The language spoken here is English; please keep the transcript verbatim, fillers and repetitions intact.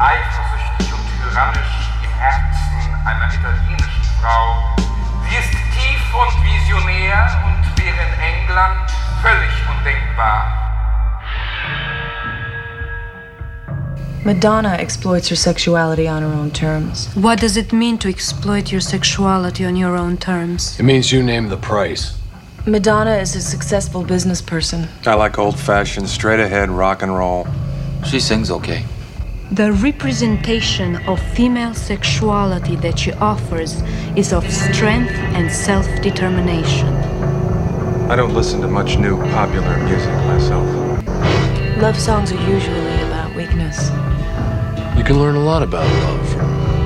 eifersüchtig und tyrannisch im Herzen einer italienischen Frau. Sie ist tief und visionär und wäre in England völlig undenkbar. Madonna exploits her sexuality on her own terms. What does it mean to exploit your sexuality on your own terms? It means you name the price. Madonna is a successful business person. I like old-fashioned, straight-ahead rock and roll. She sings okay. The representation of female sexuality that she offers is of strength and self-determination. I don't listen to much new popular music myself. Love songs are usually about weakness. You can learn a lot about love from